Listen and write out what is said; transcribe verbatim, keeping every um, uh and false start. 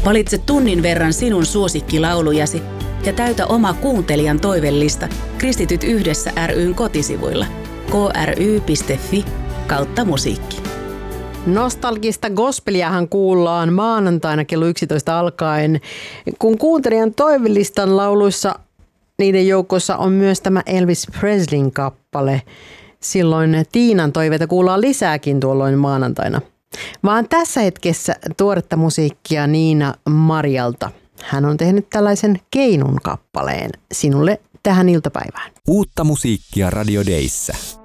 Valitse tunnin verran sinun suosikkilaulujasi ja täytä oma kuuntelijan toivellista Kristityt yhdessä ry:n kotisivuilla k r y piste f i kautta musiikki. Nostalgista gospeliahan kuullaan maanantaina kello yksitoista alkaen, kun kuuntelijan toivelistan lauluissa niiden joukossa on myös tämä Elvis Presleyn kappale. Silloin Tiinan toiveita kuullaan lisääkin tuolloin maanantaina. Vaan tässä hetkessä tuoretta musiikkia Niina Marjalta. Hän on tehnyt tällaisen Keinun kappaleen sinulle tähän iltapäivään. Uutta musiikkia Radio Dayssä.